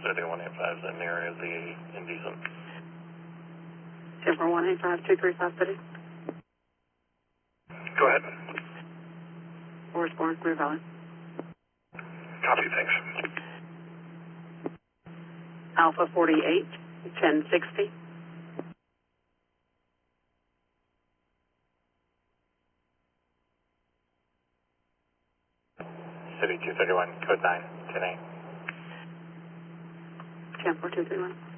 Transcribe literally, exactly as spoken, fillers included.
City one eight five is in the area of the indecent. Denver one eight five two three five City. Go ahead. Forestborn, Clear Valley. Copy, thanks. Alpha forty-eight, ten sixty. City two thirty-one, code nine, ten eight. ten four two three one.